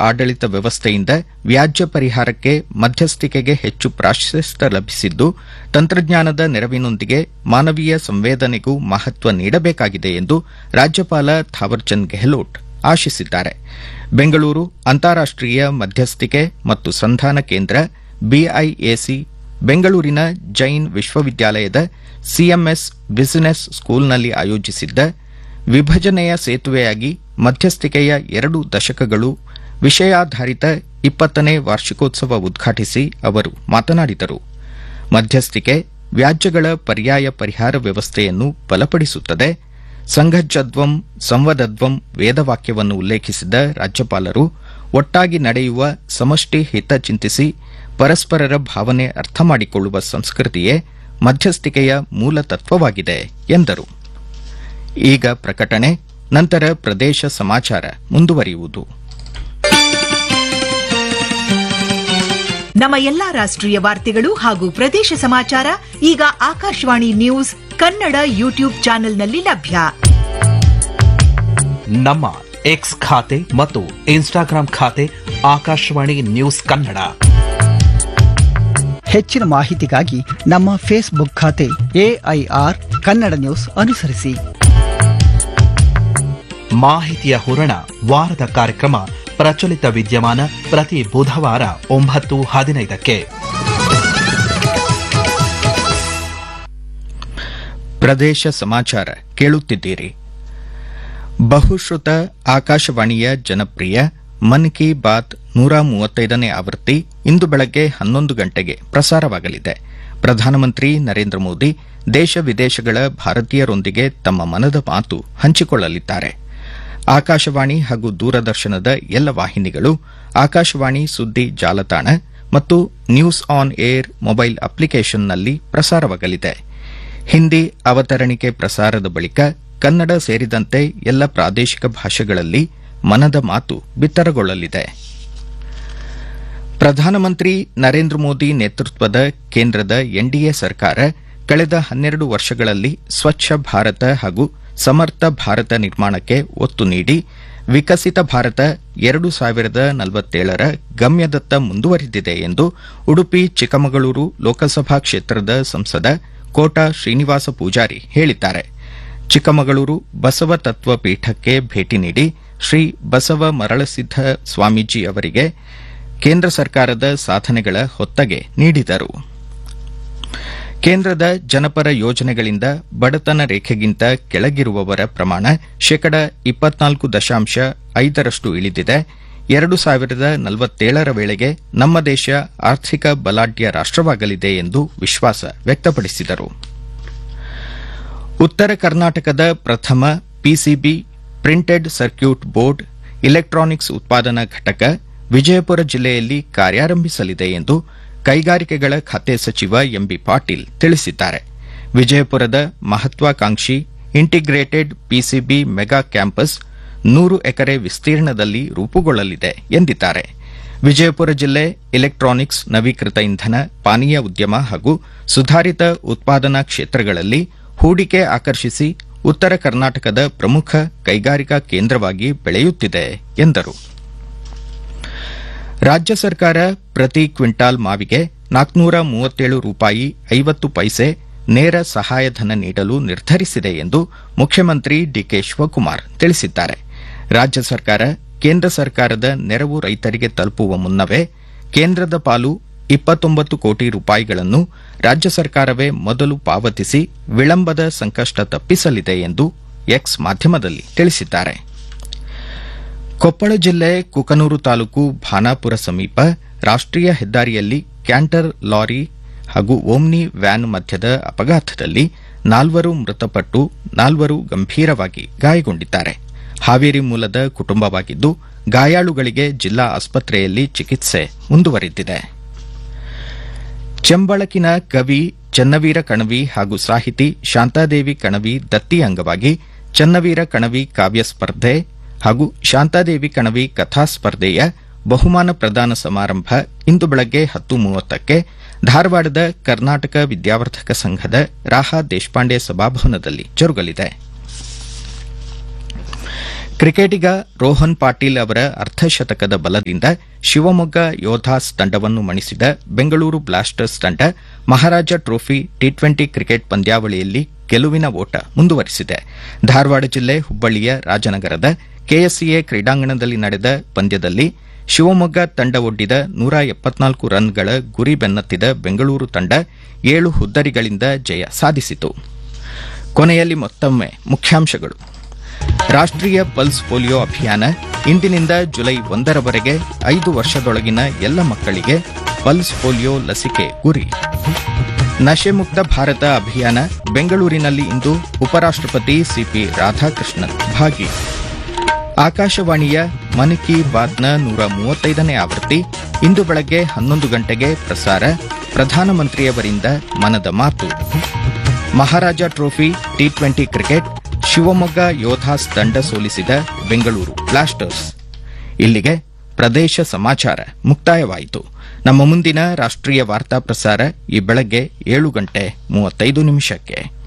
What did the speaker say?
ಆಡಳಿತ ವ್ಯವಸ್ಥೆಯಿಂದ ವ್ಯಾಜ್ಯ ಪರಿಹಾರಕ್ಕೆ ಮಧ್ಯಸ್ಥಿಕೆಗೆ ಹೆಚ್ಚು ಪ್ರಾಶಸ್ತ್ಯ ಲಭಿಸಿದ್ದು ತಂತ್ರಜ್ಞಾನದ ನೆರವಿನೊಂದಿಗೆ ಮಾನವೀಯ ಸಂವೇದನೆಗೂ ಮಹತ್ವ ನೀಡಬೇಕಾಗಿದೆ ಎಂದು ರಾಜ್ಯಪಾಲ ಥಾವರ್ಚಂದ್ ಗೆಹ್ಲೋಟ್ ಆಶಿಸಿದ್ದಾರೆ. ಬೆಂಗಳೂರು ಅಂತಾರಾಷ್ಟೀಯ ಮಧ್ಯಸ್ಥಿಕೆ ಮತ್ತು ಸಂಧಾನ ಕೇಂದ್ರ ಬಿಐಎಸಿ ಬೆಂಗಳೂರಿನ ಜೈನ್ ವಿಶ್ವವಿದ್ಯಾಲಯದ ಸಿಎಂಎಸ್ ಬಿಸಿನೆಸ್ ಸ್ಕೂಲ್ನಲ್ಲಿ ಆಯೋಜಿಸಿದ್ದ ವಿಭಜನೆಯ ಸೇತುವೆಯಾಗಿ ಮಧ್ಯಸ್ಥಿಕೆಯ 2 ದಶಕಗಳು ವಿಷಯಾಧಾರಿತ 20ನೇ ವಾರ್ಷಿಕೋತ್ಸವ ಉದ್ಘಾಟಿಸಿ ಅವರು ಮಾತನಾಡಿದರು. ಮಧ್ಯಸ್ಥಿಕೆ ವ್ಯಾಜ್ಯಗಳ ಪರ್ಯಾಯ ಪರಿಹಾರ ವ್ಯವಸ್ಥೆಯನ್ನು ಬಲಪಡಿಸುತ್ತದೆ. ಸಂಘಜ್ಜದ್ವಂ ಸಂವದದ್ವಂ ವೇದವಾಕ್ಯವನ್ನು ಉಲ್ಲೇಖಿಸಿದ ರಾಜ್ಯಪಾಲರು ಒಟ್ಟಾಗಿ ನಡೆಯುವ ಸಮಷ್ಟಿ ಹಿತ ಚಿಂತಿಸಿ ಪರಸ್ಪರರ ಭಾವನೆ ಅರ್ಥ ಮಾಡಿಕೊಳ್ಳುವ ಸಂಸ್ಕೃತಿಯೇ ಮಧ್ಯಸ್ಥಿಕೆಯ ಮೂಲ ತತ್ವವಾಗಿದೆ ಎಂದರು. ಈಗ ಪ್ರಕಟಣೆ, ನಂತರ ಪ್ರದೇಶ ಸಮಾಚಾರ ಮುಂದುವರಿಯುವುದು. ನಮ್ಮ ಎಲ್ಲಾ ರಾಷ್ಟ್ರೀಯ ವಾರ್ತೆಗಳು ಹಾಗೂ ಪ್ರದೇಶ ಸಮಾಚಾರ ಈಗ ಆಕಾಶವಾಣಿ ನ್ಯೂಸ್ ಕನ್ನಡ ಯೂಟ್ಯೂಬ್ ಚಾನೆಲ್ನಲ್ಲಿ ಲಭ್ಯ. ನಮ್ಮ ಎಕ್ಸ್ ಖಾತೆ ಮತ್ತು ಇನ್ಸ್ಟಾಗ್ರಾಂ ಖಾತೆ ಆಕಾಶವಾಣಿ ನ್ಯೂಸ್ ಕನ್ನಡ. ಹೆಚ್ಚಿನ ಮಾಹಿತಿಗಾಗಿ ನಮ್ಮ ಫೇಸ್ಬುಕ್ ಖಾತೆ ಎಐಆರ್ ಕನ್ನಡ ನ್ಯೂಸ್ ಅನುಸರಿಸಿ. ಮಾಹಿತಿಯ ಹೂರಣ ವಾರದ ಕಾರ್ಯಕ್ರಮ ಪ್ರಚಲಿತ ವಿದ್ಯಮಾನ ಪ್ರತಿ ಬುಧವಾರ 9:15ಕ್ಕೆ. ಪ್ರದೇಶ ಸಮಾಚಾರ ಕೇಳುತ್ತಿದ್ದೀರಿ. ಬಹುಶ್ರುತ ಆಕಾಶವಾಣಿಯ ಜನಪ್ರಿಯ ಮನ್ ಕಿ ಬಾತ್ 135ನೇ ಆವೃತ್ತಿ ಇಂದು ಬೆಳಗ್ಗೆ 11 ಗಂಟೆಗೆ ಪ್ರಸಾರವಾಗಲಿದೆ. ಪ್ರಧಾನಮಂತ್ರಿ ನರೇಂದ್ರ ಮೋದಿ ದೇಶ ವಿದೇಶಗಳ ಭಾರತೀಯರೊಂದಿಗೆ ತಮ್ಮ ಮನದ ಮಾತು ಹಂಚಿಕೊಳ್ಳಲಿದ್ದಾರೆ. ಆಕಾಶವಾಣಿ ಹಾಗೂ ದೂರದರ್ಶನದ ಎಲ್ಲ ವಾಹಿನಿಗಳು, ಆಕಾಶವಾಣಿ ಸುದ್ದಿ ಜಾಲತಾಣ ಮತ್ತು ನ್ಯೂಸ್ ಆನ್ ಏರ್ ಮೊಬೈಲ್ ಅಪ್ಲಿಕೇಶನ್ನಲ್ಲಿ ಪ್ರಸಾರವಾಗಲಿದೆ. ಹಿಂದಿ ಅವತರಣಿಕೆ ಪ್ರಸಾರದ ಬಳಿಕ ಕನ್ನಡ ಸೇರಿದಂತೆ ಎಲ್ಲ ಪ್ರಾದೇಶಿಕ ಭಾಷೆಗಳಲ್ಲಿ ಮನದ ಮಾತು ಬಿತ್ತರಗೊಳ್ಳಲಿದೆ. ಪ್ರಧಾನಮಂತ್ರಿ ನರೇಂದ್ರ ಮೋದಿ ನೇತೃತ್ವದ ಕೇಂದ್ರದ ಎನ್ಡಿಎ ಸರ್ಕಾರ ಕಳೆದ 12 ವರ್ಷಗಳಲ್ಲಿ ಸ್ವಚ್ಛ ಭಾರತ ಹಾಗೂ ಸಮರ್ಥ ಭಾರತ ನಿರ್ಮಾಣಕ್ಕೆ ಒತ್ತು ನೀಡಿ ವಿಕಸಿತ ಭಾರತ 2047ರ ಗಮ್ಯದತ್ತ ಮುಂದುವರೆದಿದೆ ಎಂದು ಉಡುಪಿ ಚಿಕ್ಕಮಗಳೂರು ಲೋಕಸಭಾ ಕ್ಷೇತ್ರದ ಸಂಸದ ಕೋಟಾ ಶ್ರೀನಿವಾಸ ಪೂಜಾರಿ ಹೇಳಿದ್ದಾರೆ. ಚಿಕ್ಕಮಗಳೂರು ಬಸವ ತತ್ವ ಪೀಠಕ್ಕೆ ಭೇಟಿ ನೀಡಿ ಶ್ರೀ ಬಸವ ಮರಳಸಿದ್ದ ಸ್ವಾಮೀಜಿ ಅವರಿಗೆ ಕೇಂದ್ರ ಸರ್ಕಾರದ ಸಾಧನೆಗಳ ಹೊತ್ತಗೆ ನೀಡಿದರು. ಕೇಂದ್ರದ ಜನಪರ ಯೋಜನೆಗಳಿಂದ ಬಡತನ ರೇಖೆಗಿಂತ ಕೆಳಗಿರುವವರ ಪ್ರಮಾಣ 24.5% ಇಳಿದಿದೆ. 2047ರ ವೇಳೆಗೆ ನಮ್ಮ ದೇಶ ಆರ್ಥಿಕ ಬಲಾಢ್ಯ ರಾಷ್ಟವಾಗಲಿದೆ ಎಂದು ವಿಶ್ವಾಸ ವ್ಯಕ್ತಪಡಿಸಿದರು. ಉತ್ತರ ಕರ್ನಾಟಕದ ಪ್ರಥಮ PCB printed circuit board electronics ಉತ್ಪಾದನಾ ಘಟಕ ವಿಜಯಪುರ ಜಿಲ್ಲೆಯಲ್ಲಿ ಕಾರ್ಯಾರಂಭಿಸಲಿದೆ ಎಂದು ಕೈಗಾರಿಕೆಗಳ ಖಾತೆ ಸಚಿವ ಎಂಬಿ ಪಾಟೀಲ್ ತಿಳಿಸಿದ್ದಾರೆ. ವಿಜಯಪುರದ ಮಹತ್ವಾಕಾಂಕ್ಷಿ ಇಂಟಿಗ್ರೇಟೆಡ್ ಪಿಸಿಬಿ ಮೆಗಾ ಕ್ಯಾಂಪಸ್ 100 ಎಕರೆ ವಿಸ್ತೀರ್ಣದಲ್ಲಿ ರೂಪುಗೊಳ್ಳಲಿದೆ ಎಂದಿದ್ದಾರೆ. ವಿಜಯಪುರ ಜಿಲ್ಲೆ ಇಲೆಕ್ಟ್ರಾನಿಕ್ಸ್, ನವೀಕೃತ ಇಂಧನ, ಪಾನೀಯ ಉದ್ಯಮ ಹಾಗೂ ಸುಧಾರಿತ ಉತ್ಪಾದನಾ ಕ್ಷೇತ್ರಗಳಲ್ಲಿ ಹೂಡಿಕೆ ಆಕರ್ಷಿಸಿ ಉತ್ತರ ಕರ್ನಾಟಕದ ಪ್ರಮುಖ ಕೈಗಾರಿಕಾ ಕೇಂದ್ರವಾಗಿ ಬೆಳೆಯುತ್ತಿದೆ ಎಂದರು. ರಾಜ್ಯ ಸರ್ಕಾರ ಪ್ರತಿ ಕ್ವಿಂಟಾಲ್ ಮಾವಿಗೆ 437 ರೂಪಾಯಿ 50 ಪೈಸೆ ನೇರ ಸಹಾಯಧನ ನೀಡಲು ನಿರ್ಧರಿಸಿದೆ ಎಂದು ಮುಖ್ಯಮಂತ್ರಿ ಡಿಕೆ ಶಿವಕುಮಾರ್ ತಿಳಿಸಿದ್ದಾರೆ. ರಾಜ್ಯ ಸರ್ಕಾರ ಕೇಂದ್ರ ಸರ್ಕಾರದ ನೆರವು ರೈತರಿಗೆ ತಲುಪುವ ಮುನ್ನವೇ ಕೇಂದ್ರದ ಪಾಲು 29 ಕೋಟಿ ರೂಪಾಯಿಗಳನ್ನು ರಾಜ್ಯ ಸರ್ಕಾರವೇ ಮೊದಲು ಪಾವತಿಸಿ ವಿಳಂಬದ ಸಂಕಷ್ಟ ತಪ್ಪಿಸಲಿದೆ ಎಂದು ಎಕ್ಸ್ ಮಾಧ್ಯಮದಲ್ಲಿ ತಿಳಿಸಿದ್ದಾರೆ. ಕೊಪ್ಪಳ ಜಿಲ್ಲೆ ಕುಕನೂರು ತಾಲೂಕು ಭಾನಾಪುರ ಸಮೀಪ ರಾಷ್ಟೀಯ ಹೆದ್ದಾರಿಯಲ್ಲಿ ಕ್ಯಾಂಟರ್ ಲಾರಿ ಹಾಗೂ ಓಮ್ನಿ ವ್ಯಾನ್ ಮಧ್ಯದ ಅಪಘಾತದಲ್ಲಿ 4 ಮೃತಪಟ್ಟು 4 ಗಂಭೀರವಾಗಿ ಗಾಯಗೊಂಡಿದ್ದಾರೆ. ಹಾವೇರಿ ಮೂಲದ ಕುಟುಂಬವಾಗಿದ್ದು ಗಾಯಾಳುಗಳಿಗೆ ಜಿಲ್ಲಾ ಆಸ್ಪತ್ರೆಯಲ್ಲಿ ಚಿಕಿತ್ಸೆ ಮುಂದುವರೆದಿದೆ. ಚೆಂಬಳಕಿನ ಕವಿ ಚನ್ನವೀರ ಕಣವಿ ಹಾಗೂ ಸಾಹಿತಿ ಶಾಂತಾದೇವಿ ಕಣವಿ ದತ್ತಿ ಅಂಗವಾಗಿ ಚನ್ನವೀರ ಕಣವಿ ಕಾವ್ಯ ಸ್ಪರ್ಧೆ ಹಾಗೂ ಶಾಂತಾದೇವಿ ಕಣವಿ ಕಥಾ ಸ್ಪರ್ಧೆಯ ಬಹುಮಾನ ಪ್ರದಾನ ಸಮಾರಂಭ ಇಂದು ಬೆಳಗ್ಗೆ 10:30ಕ್ಕೆ ಧಾರವಾಡದ ಕರ್ನಾಟಕ ವಿದ್ಯಾವರ್ಧಕ ಸಂಘದ ರಾಹಾ ದೇಶಪಾಂಡೆ ಸಭಾಭವನದಲ್ಲಿ ಜರುಗಲಿದೆ. ಕ್ರಿಕೆಟಿಗ ರೋಹನ್ ಪಾಟೀಲ್ ಅವರ ಅರ್ಧಶತಕದ ಬಲದಿಂದ ಶಿವಮೊಗ್ಗ ಯೋಧಾಸ್ ತಂಡವನ್ನು ಮಣಿಸಿದ ಬೆಂಗಳೂರು ಬ್ಲಾಸ್ಟರ್ಸ್ ತಂಡ ಮಹಾರಾಜ ಟ್ರೋಫಿ ಟಿ20 ಕ್ರಿಕೆಟ್ ಪಂದ್ಯಾವಳಿಯಲ್ಲಿ ಗೆಲುವಿನ ಓಟ ಮುಂದುವರಿಸಿದೆ. ಧಾರವಾಡ ಜಿಲ್ಲೆ ಹುಬ್ಬಳ್ಳಿಯ ರಾಜನಗರದ ಕೆಎಸ್ಸಿಎ ಕ್ರೀಡಾಂಗಣದಲ್ಲಿ ನಡೆದ ಪಂದ್ಯದಲ್ಲಿ ಶಿವಮೊಗ್ಗ ತಂಡ ಒಡ್ಡಿದ 174 ರನ್ಗಳ ಗುರಿ ಬೆನ್ನತ್ತಿದ ಬೆಂಗಳೂರು ತಂಡ 7 ಹುದ್ದರಿಗಳಿಂದ ಜಯ ಸಾಧಿಸಿತು. ಕೊನೆಯಲ್ಲಿ ಮತ್ತೊಮ್ಮೆ ಮುಖ್ಯಾಂಶಗಳು. ರಾಷ್ಟ್ರೀಯ ಪಲ್ಸ್ ಪೋಲಿಯೋ ಅಭಿಯಾನ ಇಂದಿನಿಂದ ಜುಲೈ 1ರವರೆಗೆ 5 ವರ್ಷದೊಳಗಿನ ಎಲ್ಲ ಮಕ್ಕಳಿಗೆ ಪಲ್ಸ್ ಪೋಲಿಯೋ ಲಸಿಕೆ ಗುರಿ. ನಶೆ ಮುಕ್ತ ಭಾರತ ಅಭಿಯಾನ ಬೆಂಗಳೂರಿನಲ್ಲಿ ಇಂದು ಉಪರಾಷ್ಟ್ರಪತಿ ಸಿಪಿ ರಾಧಾಕೃಷ್ಣನ್ ಭಾಗಿ. ಆಕಾಶವಾಣಿಯ ಮನ್ ಕಿ ಬಾತ್ನ 135ನೇ ಆವೃತ್ತಿ ಇಂದು ಬೆಳಗ್ಗೆ 11 ಗಂಟೆಗೆ ಪ್ರಸಾರ. ಪ್ರಧಾನಮಂತ್ರಿಯವರಿಂದ ಮನದ ಮಾತು. ಮಹಾರಾಜ trophy T20 cricket Shivamogga Yodhas ತಂಡ ಸೋಲಿಸಿದ ಬೆಂಗಳೂರು ಬ್ಲಾಸ್ಟರ್ಸ್. ಇಲ್ಲಿಗೆ ಪ್ರದೇಶ ಸಮಾಚಾರ ಮುಕ್ತಾಯವಾಯಿತು. ನಮ್ಮ ಮುಂದಿನ ರಾಷ್ಟ್ರೀಯ ವಾರ್ತಾ ಪ್ರಸಾರ ಈ ಬೆಳಗ್ಗೆ 7:35 ನಿಮಿಷಕ್ಕೆ.